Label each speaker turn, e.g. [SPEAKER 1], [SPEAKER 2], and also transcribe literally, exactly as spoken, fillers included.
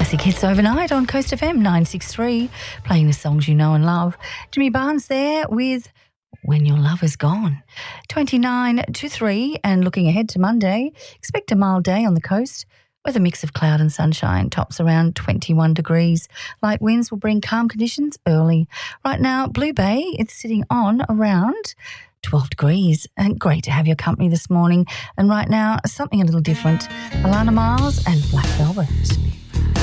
[SPEAKER 1] Classic Hits Overnight on Coast F M nine sixty-three, playing the songs you know and love. Jimmy Barnes there with When Your Love Is Gone. twenty-nine to three, and looking ahead to Monday, expect a mild day on the coast with a mix of cloud and sunshine, tops around twenty-one degrees. Light winds will bring calm conditions early. Right now, Blue Bay, it's sitting on around twelve degrees, and great to have your company this morning. And right now, something a little different, Alana Miles and Black Velvet.